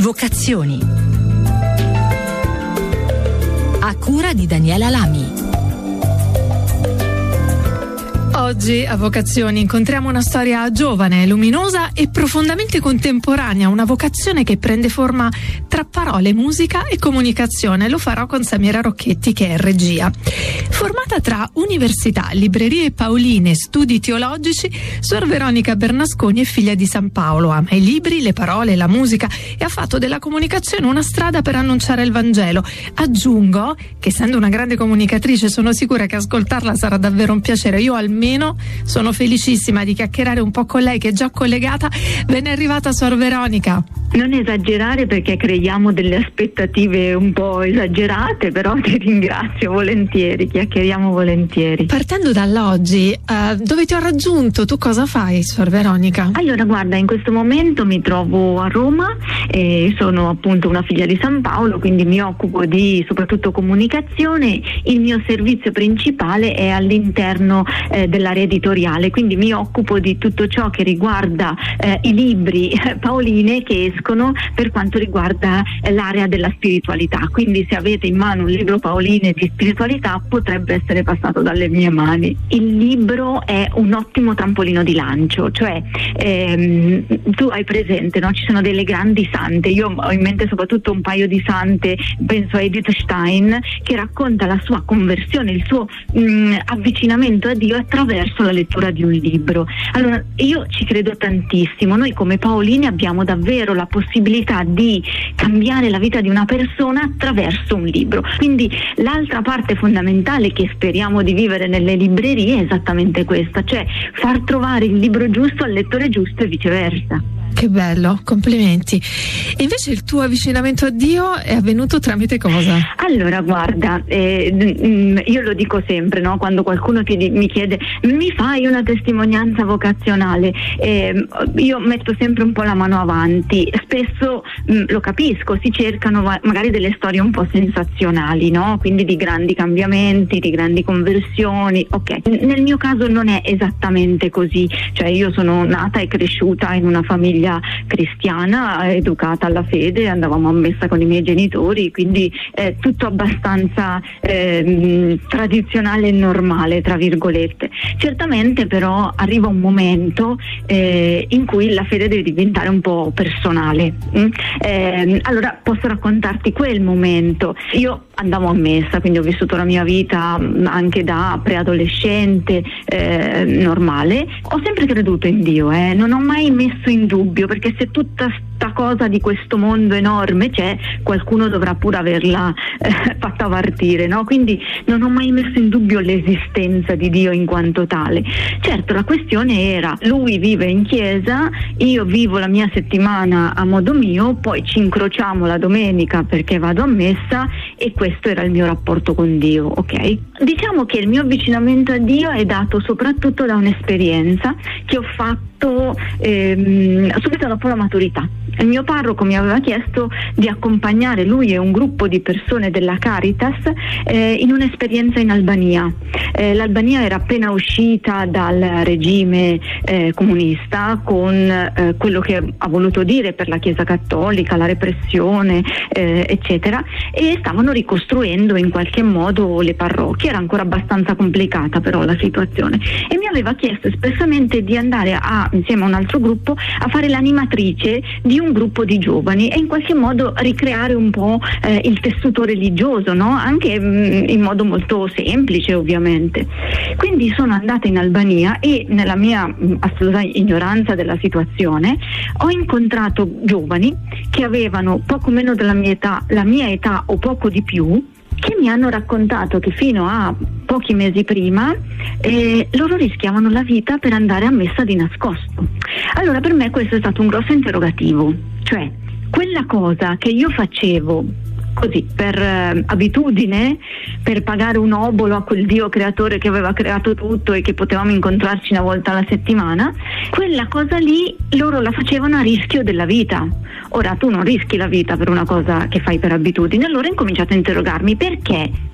Vocazioni. A cura di Daniela Lami. Oggi a Vocazioni incontriamo una storia giovane, luminosa e profondamente contemporanea, una vocazione che prende forma tra parole, musica e comunicazione. Lo farò con Samira Rocchetti, che è regia. Formata tra università, librerie pauline, studi teologici, Suor Veronica Bernasconi è figlia di San Paolo, ama i libri, le parole, la musica e ha fatto della comunicazione una strada per annunciare il Vangelo. Aggiungo che, essendo una grande comunicatrice, sono sicura che ascoltarla sarà davvero un piacere. Io almeno sono felicissima di chiacchierare un po' con lei, che è già collegata. Ben è arrivata Suor Veronica. Non esagerare, perché creiamo delle aspettative un po' esagerate, però ti ringrazio volentieri, chiacchieriamo volentieri. Partendo dall'oggi, dove ti ho raggiunto? Tu cosa fai, Suor Veronica? Allora, guarda, in questo momento mi trovo a Roma e sono appunto una figlia di San Paolo, quindi mi occupo di soprattutto comunicazione. Il mio servizio principale è all'interno dell'area editoriale, quindi mi occupo di tutto ciò che riguarda i libri pauline che escono per quanto riguarda l'area della spiritualità. Quindi se avete in mano un libro pauline di spiritualità potrebbe essere passato dalle mie mani. Il libro è un ottimo trampolino di lancio, cioè tu hai presente, no? Ci sono delle grandi sante, io ho in mente soprattutto un paio di sante, penso a Edith Stein, che racconta la sua conversione, il suo avvicinamento a Dio attraverso la lettura di un libro. Allora, io ci credo tantissimo. Noi come Paoline abbiamo davvero la possibilità di cambiare la vita di una persona attraverso un libro. Quindi l'altra parte fondamentale che speriamo di vivere nelle librerie è esattamente questa, cioè far trovare il libro giusto al lettore giusto e viceversa. Che bello, complimenti. E invece il tuo avvicinamento a Dio è avvenuto tramite cosa? Allora, guarda, io lo dico sempre, no? Quando qualcuno mi chiede mi fai una testimonianza vocazionale, io metto sempre un po' la mano avanti. Spesso lo capisco, si cercano magari delle storie un po' sensazionali, no? Quindi di grandi cambiamenti, di grandi conversioni. Ok, nel mio caso non è esattamente così, cioè io sono nata e cresciuta in una famiglia cristiana, educata alla fede, andavamo a messa con i miei genitori, quindi tutto abbastanza tradizionale e normale, tra virgolette. Certamente però arriva un momento in cui la fede deve diventare un po' personale. Allora posso raccontarti quel momento. Io andavo a messa, quindi ho vissuto la mia vita anche da preadolescente normale. Ho sempre creduto in Dio, non ho mai messo in dubbio, perché se tutta sta cosa di questo mondo enorme c'è, qualcuno dovrà pure averla fatta partire, no? Quindi non ho mai messo in dubbio l'esistenza di Dio in quanto tale. Certo, la questione era: lui vive in chiesa, io vivo la mia settimana a modo mio, poi ci incrociamo la domenica perché vado a messa, e questo era il mio rapporto con Dio, ok? Diciamo che il mio avvicinamento a Dio è dato soprattutto da un'esperienza che ho fatto subito dopo la maturità. Il mio parroco mi aveva chiesto di accompagnare lui e un gruppo di persone della Caritas in un'esperienza in Albania. L'Albania era appena uscita dal regime comunista, con quello che ha voluto dire per la Chiesa Cattolica, la repressione, eccetera, e stavano ricostruendo in qualche modo le parrocchie. Era ancora abbastanza complicata però la situazione, e mi aveva chiesto espressamente di andare insieme a un altro gruppo a fare l'animatrice di un gruppo di giovani e in qualche modo ricreare un po' il tessuto religioso, no? Anche in modo molto semplice, ovviamente. Quindi sono andata in Albania e, nella mia assoluta ignoranza della situazione, ho incontrato giovani che avevano poco meno della la mia età o poco di più, che mi hanno raccontato che fino a pochi mesi prima loro rischiavano la vita per andare a messa di nascosto. Allora per me questo è stato un grosso interrogativo, cioè quella cosa che io facevo così per abitudine, per pagare un obolo a quel Dio creatore che aveva creato tutto e che potevamo incontrarci una volta alla settimana, quella cosa lì loro la facevano a rischio della vita. Ora tu non rischi la vita per una cosa che fai per abitudine. Allora ho incominciato a interrogarmi: perché